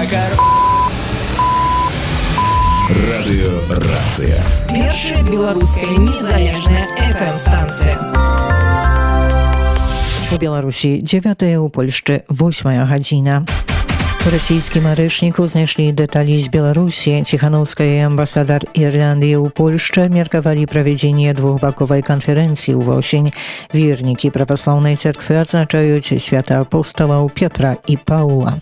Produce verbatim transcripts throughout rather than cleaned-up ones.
Макар... Радыёрацыя. Першая беларуская незалежная эф эм-станцыя. У Беларусі дзевятая, у Польшчы восьмая гадзіна. У расійскім арэшніку знайшлі дэталі з Беларусі. Ціханаўская амбасадар Ірландыі ў Польшчы меркавалі правядзенне двухбаковай канферэнцыі ўвосень. Вернікі праваслаўнай царквы адзначаюць свята апосталаў Петра і Паўла.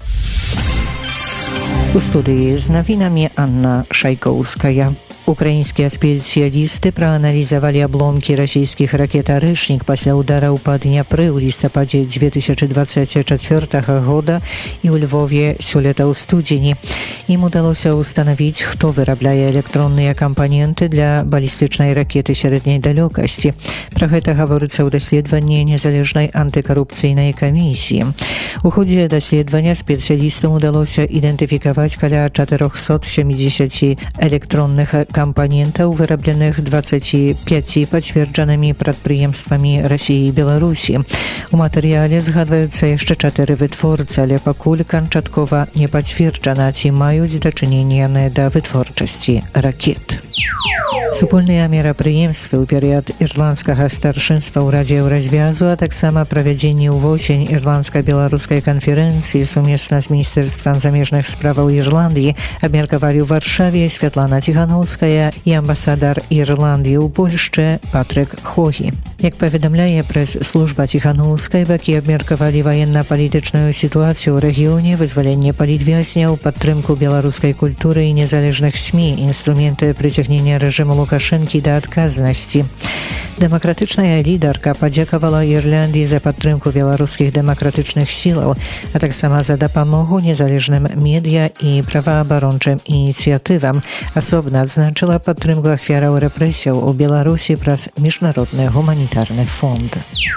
У студыі з навінамі Анна Шайкоўская. Украінскія спецыялісты прааналізавалі абломкі расійскіх ракет «Арэшнік» пасля удараў па Дняпры ў лістападзе две тысячы двадцать чацвёртага года і ў Львове сёлета ў студзені. Ім удалося ўстанавіць, хто вырабляе электронныя кампаненты для балістычнай ракеты сярэдняй далёкасці. Пра гэта гаворыцца ў даследаванні незалежнай антыкарупцыйнай камісіі. У ходзе даследавання спецыялістам удалося ідэнтыфікаваць каля чатырохсот сямдзесят электронных кампанентаў, вырабленых дваццаці пяці пацверджанымі прадпрыемствамі Расіі і Беларусі. У матэрыяле згадваюцца яшчэ чатыры вытворцы, але пакуль канчаткова не пацверджана, ці маюць дачыненне яны да вытворчасці ракет. Супольныя мерапрыемствы ў перыяд ірландскага старшынства ў Радзе Еўразвязу, а таксама правядзенне ўвосень ірландска-беларускай канферэнцыі сумесна з Міністэрствам замежных справаў Ірландыі абмеркавалі ў Варшаве Святлана Ціханаўская і амбасадар Ірландыі ў Польшчы Патрык Хогі. Як паведамляе прэс-служба Ціханаўскай, бакі абмеркавалі ваенна-палітычную сітуацыю ў рэгіёне, вызваленне палітвязняў, падтрымку беларускай культуры і незалежных СМІ, інструменты прыцягнення рэжыму Лукашэнкі да адказнасці. Дэмакратычная лідарка падзякавала Ірландыі за падтрымку беларускіх дэмакратычных сілаў, а таксама за дапамогу незалежным медыа і праваабарончым ініцыятывам. Асобна адзначыла падтрымку ахвяраў рэпрэсіяў у Беларусі праз міжнародны гуманітарны фонд.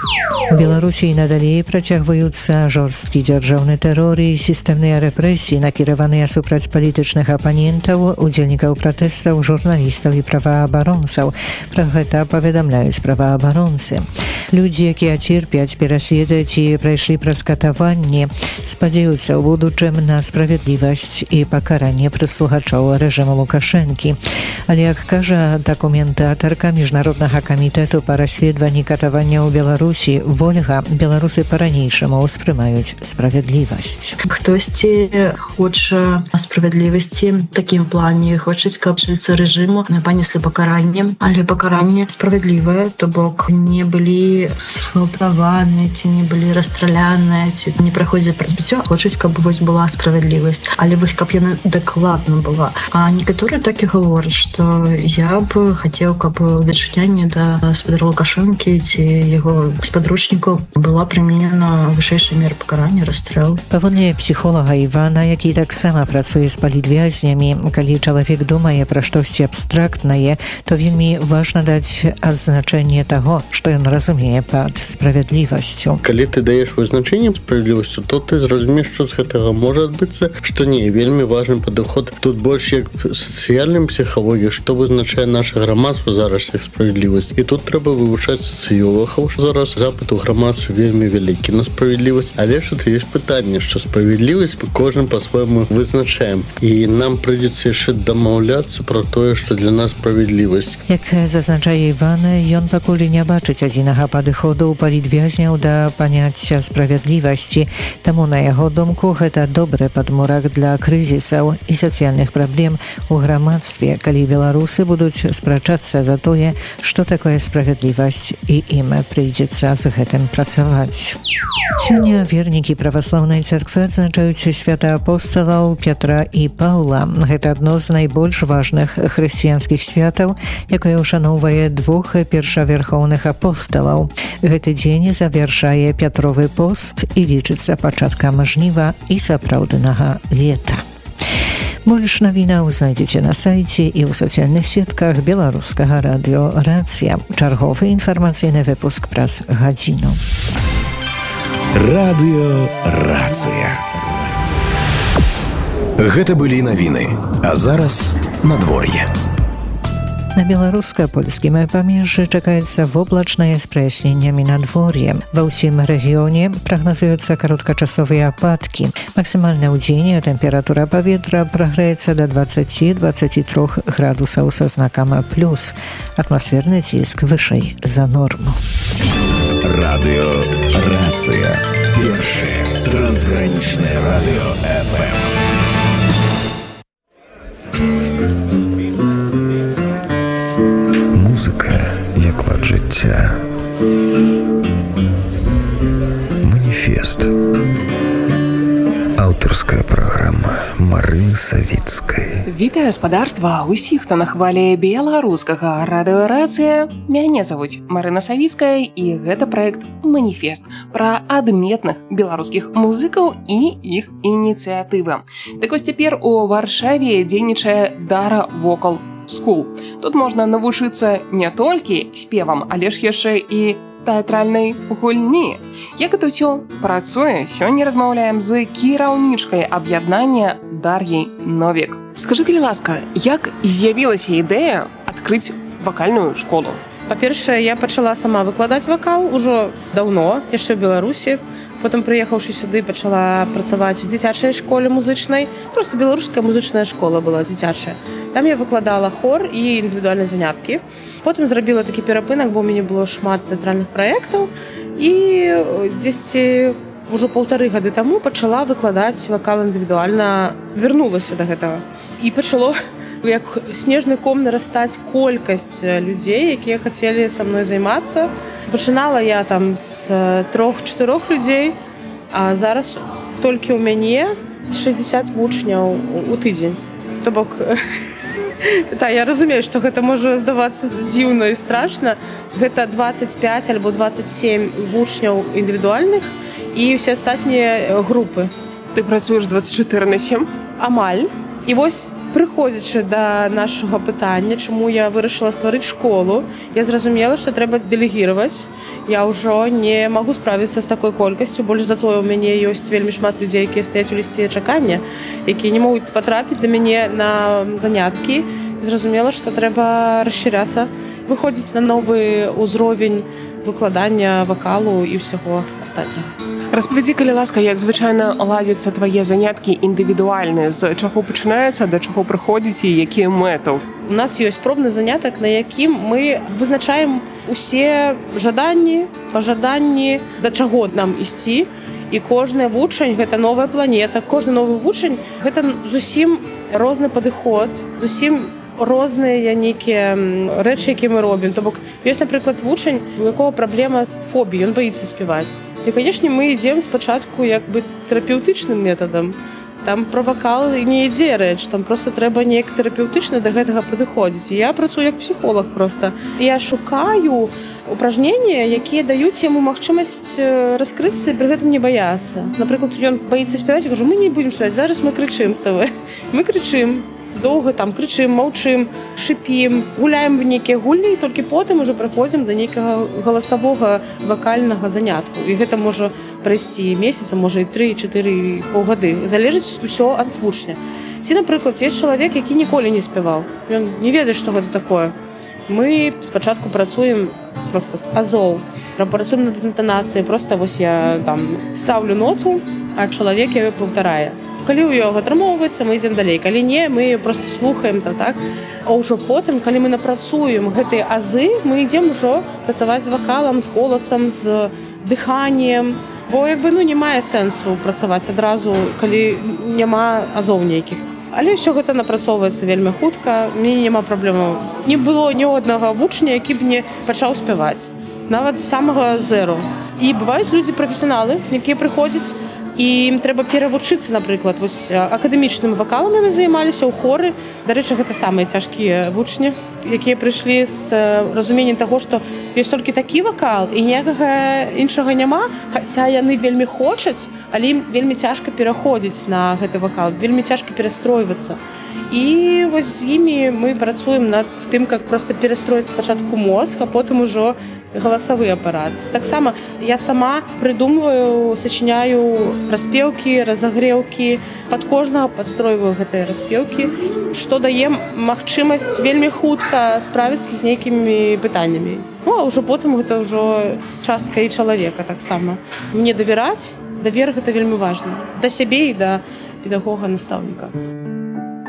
У Беларусі надалей працягваюцца жорсткі дзяржаўны тэрор і сістэмныя рэпрэсіі, накіраваныя супраць палітычных апанентаў, удзельнікаў пратэстаў, журналістаў і праваабаронцаў. Пра гэта паведамляюць праваабаронцы. Людзі, якія церпяць пераследы ці прайшлі праз катаванні, спадзяюцца ў будучым на справядлівасць і пакаранне прыслугачоў рэжыму Лукашэнкі. Але, як кажа дакументатарка Міжнароднага камітэту па расследаванні катавання ў Беларусі Вольга, беларусы па-ранейшаму ўспрымаюць справядлівасць. Хтосьці хоча справядлівасці в такім плане, хочуць, каб жыцца рэжыму панеслі пакаранне, але пакаранне справядлівае, то бок не былі сфалтаваныя, ці не былі расстраляныя, ці не праходзяць праз жыццё, хочуць, каб вось была справядлівасць, але вось каб яна дакладна была. А некаторыя так і гавораць, што я б хацеў, каб дачыненне да гаспадара Лукашэнкі ці яго спадручнікаў была прыменена вышэйшая мера пакарання, расстрэл. Паводле псіхолага Івана, які таксама працуе з палітвязнямі, калі чалавек думае пра штосьці абстрактнае, то вельмі важна даць адзначэнне таго, што ён разумее пад справядлівасцю. Калі ты даеш вызначэнне справядлівасцю, то ты зразумееш, што з гэтага можа адбыцца, што не, вельмі важны падыход. Тут больш як сацыяльным псіхалогія, што вызначае наша грамадства зараз як справядлівасць. І тут трэба вывучаць сацыёлагаў, што зараз запыт у грамадстве вельмі вялікі на справядлівасць, але ж тут ёсць пытанне, што справядлівасць мы кожным па-свойму вызначаем. І нам прыйдзецца яшчэ дамаўляцца пра тое, што для нас справядлівасць. Як зазначае Іван, ён пакуль не бачыць адзінага падыходу ў палітвязняў да паняцця справядлівасці. Таму, на яго думку, гэта добры падмурак для крызісаў і сацыяльных праблем у грамадстве, калі беларусы будуць спрачацца за тое, што такое справядлівасць, і ім прыйдзецца з гэтым працаваць. Сёння вернікі праваслаўнай царквы адзначаюць свята апосталаў Петра і Паўла. Гэта адно з найбольш важных хрысціянскіх святаў, якое ушаноўвае двух першавярхоўных апосталаў. Гэты дзень завяршае Пятровы пост і лічыцца пачаткам жніва і сапраўднага лета. Больш навінаў знайдзеце на сайце і ў сацыяльных сетках беларускага радыёрацыя. Чарговы інфармацыйны выпуск праз гадзіну. Радыёрацыя. Гэта былі навіны, а зараз надвор'е. На беларуска-польскім памежжы чакаецца воблачнае з праясненнямі надвор'е. Ва ўсім рэгіёне прагназуюцца кароткачасовыя ападкі. Максімальная ў дзень тэмпература паветра прагрэецца да дваццаць-дваццаць тры градусаў са знакам плюс. Атмасферны ціск вышэй за норму. Радыё Рацыя. Першае трансгранічнае радыё эф эм. Музыка як лад жыцця. Маніфест. Аўтарская праграма Марыны Савіцкай. Вітаю гаспадарства ўсіх, хто на хвалі беларускага радыё Рацыя. Мяне завуць Марына Савіцкая і гэта праект «Маніфест» пра адметных беларускіх музыкаў і іх ініцыятывы. Так вось цяпер у Варшаве дзейнічае Дара Вокал Скул. Тут можна навучыцца не толькі спевам, але ж яшчэ і тэатральнай гульні. Як гэта ўсё працуе, сёння размаўляем з кіраўнічкай аб'яднання Дар'яй Новік. Скажы, калі ласка, як з'явілася ідэя адкрыць вакальную школу? Па-першае, я пачала сама выкладаць вакал ужо даўно, яшчэ ў Беларусі. Потым, прыехаўшы сюды, пачала працаваць у дзіцячай школе музычнай. Проста беларуская музычная школа была дзіцячая. Там я выкладала хор і індывідуальныя заняткі. Потым зрабіла такі перапынак, бо ў мяне было шмат тэатральных праектаў. І дзесьці ўжо паўтары гады таму пачала выкладаць вакал індывідуальна, вярнулася да гэтага. І пачало як снежны ком нарастаць колькасць людзей, якія хацелі са мной займацца. Пачынала я там з трох-чатырох людзей, а зараз толькі ў мяне шэсцьдзесят вучняў у тыдзень. То бок, та, я разумею, што гэта можа здавацца дзіўна і страшна. Гэта дваццаць пяць альбо дваццаць сем вучняў індывідуальных і ўсе астатнія групы. Ты працуеш дваццаць чатыры на сем? Амаль. І вось, прыходзячы да нашага пытання, чаму я вырашыла стварыць школу, я зразумела, што трэба дэлегіраваць. Я ўжо не магу справіцца з такой колькасцю, больш затое ў мяне ёсць вельмі шмат людзей, якія стаяць у лісце чакання, якія не могуць патрапіць да мяне на заняткі. Зразумела, што трэба расшыряцца, выходзіць на новы ўзровень выкладання вакалу і ўсяго астатняга. Распавядзі, калі ласка, як звычайна ладзяцца твае заняткі індывідуальныя, з чаго пачынаюцца, да чаго прыходзіце і якія мэтаў? У нас ёсць пробны занятак, на якім мы вызначаем усе жаданні, пажаданні, да чаго нам ісці. І кожны вучань – гэта новая планета. Кожны новы вучань – гэта зусім розны падыход, зусім розныя нейкія рэчы, якія мы робім. То бок, ёсць, напрыклад, вучань, у якога праблема фобіі, ён баіцца спяваць. І, канешне, мы ідзем спачатку як бы тэрапеўтычным метадам. Там пра вакал не ідзе рэч, там проста трэба неяк тэрапеўтычна да гэтага падыходзіць. І я працую як псіхолог проста. Я шукаю упражненні, якія даюць яму магчымасць раскрыцца і пры гэтым не баяцца. Напрыклад, ён баіцца спяваць, я кажу, мы не будзем спяваць, зараз мы крычым з табой. Мы крычым. Доўга там крычым, маўчым, шыпім, гуляем в нейкія гульні, і толькі потым ужо прыходзім да нейкага галасавога вакальнага занятку. І гэта можа прайсці месяца, можа і тры, чатыры паўгады. Залежыць усё ад вучня. Ці, напрыклад, ёсць чалавек, які ніколі не спяваў. Ён не ведае, што гэта такое. Мы спачатку працуем проста з азоў. Працуем над інтанацыяй. Проста вось я там ставлю ноту, а чалавек яе паўтарае. Калі ў яго атрымоўваецца, мы ідзем далей. Калі не, мы проста слухаем там, так. А ўжо потым, калі мы напрацуем гэтыя азы, мы ідзем ужо працаваць з вакалам, з голасам, з дыханнем. Бо як бы ну не мае сэнсу працаваць адразу, калі няма азоў нейкіх. Але ўсё гэта напрацоўваецца вельмі хутка, мне няма праблемаў. Не было ні аднага вучня, які б не пачаў спяваць. Нават з самага зеру. І бываюць людзі прафесіяналы, якія прыходзяць, і ім трэба перавучыцца, напрыклад, вось акадэмічным вакалам яны займаліся ў хоры. Дарэчы, гэта самыя цяжкія вучні, якія прыйшлі з разуменнем таго, што ёсць толькі такі вакал і ніякага іншага няма, хаця яны вельмі хочуць, але ім вельмі цяжка пераходзіць на гэты вакал, вельмі цяжка перастройвацца. І вось з імі мы працуем над тым, как проста перастроіць спачатку мозг, а потым ужо галасавы апарат. Таксама я сама прыдумваю, сачыняю распеўкі, разагрэўкі, пад кожнага падстройваю гэтыя распеўкі, што дае магчымасць вельмі хутка справіцца з нейкімі пытаннямі. Ну, а ўжо потым гэта ўжо частка і чалавека таксама. Мне давяраць, давер гэта вельмі важна. Да сябе і да педагога-настаўніка.